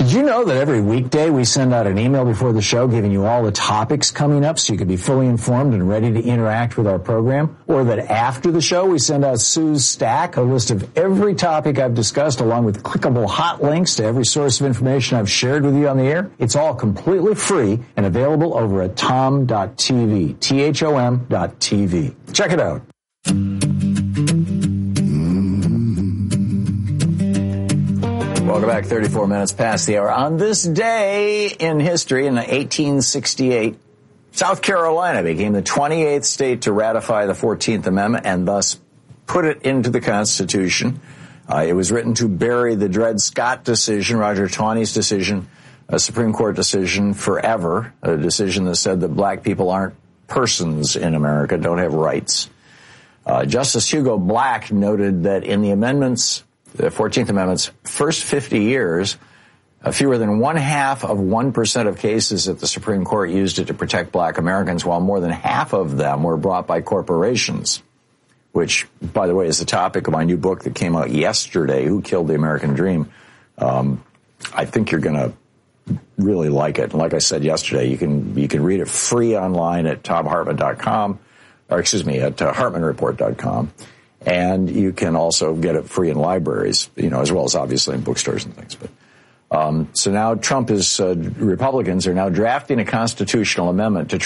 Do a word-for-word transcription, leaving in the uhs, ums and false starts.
Did you know that every weekday we send out an email before the show giving you all the topics coming up so you can be fully informed and ready to interact with our program? Or that after the show we send out Sue's Stack, a list of every topic I've discussed along with clickable hot links to every source of information I've shared with you on the air? It's all completely free and available over at tom dot t v, T H O M dot T V. Check it out. Welcome back, thirty-four minutes past the hour. On this day in history, in eighteen sixty-eight, South Carolina became the twenty-eighth state to ratify the fourteenth Amendment and thus put it into the Constitution. Uh, it was written to bury the Dred Scott decision, Roger Taney's decision, a Supreme Court decision forever, a decision that said that black people aren't persons in America, don't have rights. Uh, Justice Hugo Black noted that in the amendments, the fourteenth Amendment's first fifty years, uh, fewer than one half of one percent of cases at the Supreme Court used it to protect black Americans, while more than half of them were brought by corporations, which, by the way, is the topic of my new book that came out yesterday, Who Killed the American Dream. Um, I think you're going to really like it. And like I said yesterday, you can you can read it free online at tom hartman dot com, or excuse me, at uh, hartman report dot com. And you can also get it free in libraries, you know, as well as obviously in bookstores and things. But um, so now Trump is, uh, Republicans are now drafting a constitutional amendment to